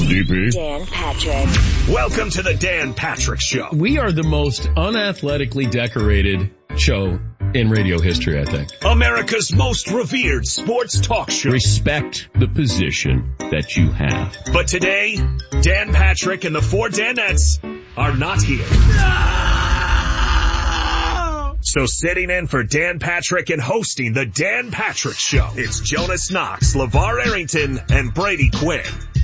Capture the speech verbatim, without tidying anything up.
D P. Dan Patrick. Welcome to the Dan Patrick Show. We are the most unathletically decorated show in radio history, I think. America's most revered sports talk show. Respect the position that you have. But today, Dan Patrick and the four Danettes are not here. No! So sitting in for Dan Patrick and hosting the Dan Patrick Show, it's Jonas Knox, LeVar Arrington, and Brady Quinn.